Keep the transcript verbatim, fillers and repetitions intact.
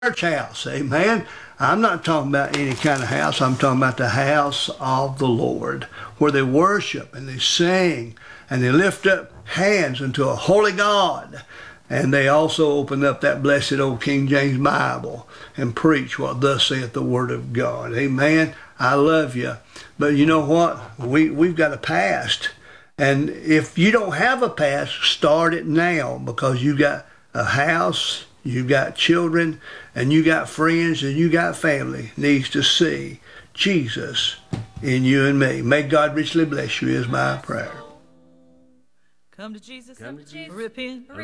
church house. Amen. I'm not talking about any kind of house. I'm talking about the house of the Lord, where they worship and they sing and they lift up hands unto a holy God. And they also open up that blessed old King James Bible and preach what thus saith the word of God. Amen. I love you. But you know what? We, we've got a past. And if you don't have a past, start it now, because you got a house, you got children, and you got friends, and you got family needs to see Jesus in you and me. May God richly bless you is my prayer. Come to Jesus. Come to Jesus. Repent.